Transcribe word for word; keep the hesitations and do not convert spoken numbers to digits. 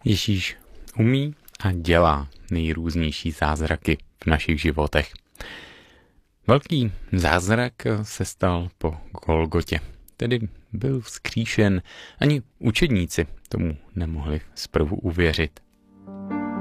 Ježíš umí a dělá nejrůznější zázraky v našich životech. Velký zázrak se stal po Golgotě, tedy byl vzkříšen. Ani učedníci tomu nemohli zprvu uvěřit.